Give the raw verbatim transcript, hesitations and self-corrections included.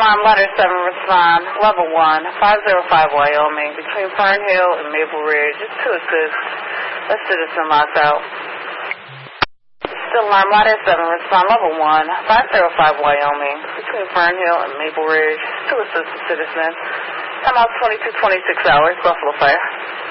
alarm, letter seven, respond, level one, five oh five Wyoming, between Fern Hill and Maple Ridge. Just to assist, a citizen locked out. Still alarm, letter seven, respond, level one, five oh five Wyoming, between Fern Hill and Maple Ridge. To assist the citizen. Time out twenty-two twenty-six hours, Buffalo Fire.